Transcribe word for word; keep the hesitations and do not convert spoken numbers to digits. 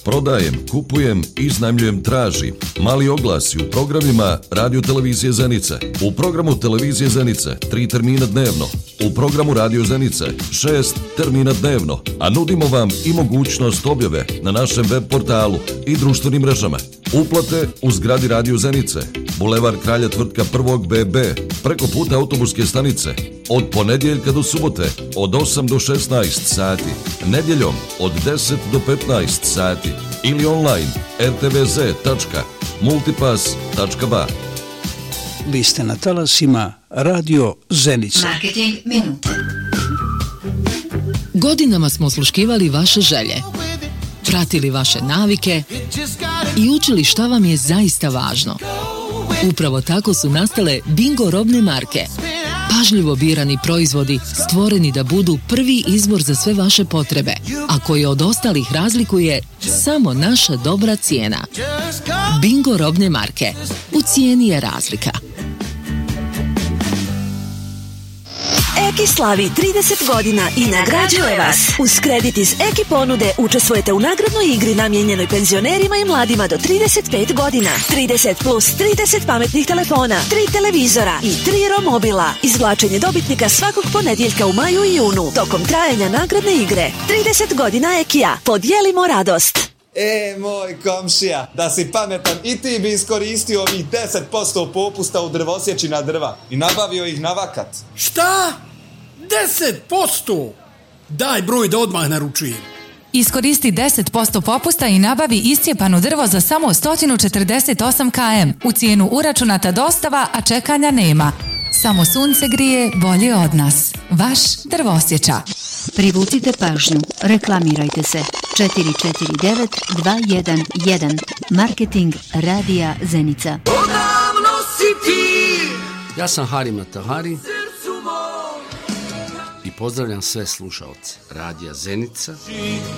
Prodajem, kupujem, iznajmljujem, traži. Mali oglasi u programima Radio Televizije Zenice. U programu Televizije Zenice tri termina dnevno. U programu Radio Zenice šest termina dnevno. A nudimo vam i mogućnost objave na našem web portalu i društvenim mrežama. Uplate u zgradi Radio Zenice. Bulevar Kralja Tvrtka prvog B B. Preko puta autobuske stanice. Od ponedjeljka do subote od osam do šesnaest sati. Nedjeljom od deset do petnaest sati. Ili online er te ve ze tačka multipass tačka ba. Vi ste na talasima Radio Zenica. Marketing minuta. Godinama smo osluškivali vaše želje, pratili vaše navike i učili šta vam je zaista važno. Upravo tako su nastale Bingo robne marke. Pažljivo birani proizvodi stvoreni da budu prvi izbor za sve vaše potrebe, a koji od ostalih razlikuje samo naša dobra cijena. Bingo robne marke. U cijeni je razlika. Eki slavi trideset godina i nagrađuje vas. Uz kredit iz Eki ponude učestvujete u nagradnoj igri namijenjenoj penzionerima i mladima do trideset pet godina. trideset plus trideset pametnih telefona, tri televizora i tri romobila. Izvlačenje dobitnika svakog ponedjeljka u maju i junu tokom trajanja nagradne igre. trideset godina Ekija. Podijelimo radost. E, moj komšija, da si pametan i ti bi iskoristio ovih deset posto popusta u drvosjeći na drva i nabavio ih na vakat. Šta? deset posto? Daj broj da odmah naručujem. Iskoristi deset posto popusta i nabavi iscijepano drvo za samo sto četrdeset osam kilometara. U cijenu uračunata dostava, a čekanja nema. Samo sunce grije bolje od nas. Vaš Drvosječa. Privucite pažnju. Reklamirajte se. četiri četiri devet dva jedan jedan. Marketing Radija Zenica. Odavno si ti. Ja sam Hari Matahari i pozdravljam sve slušaoce Radija Zenica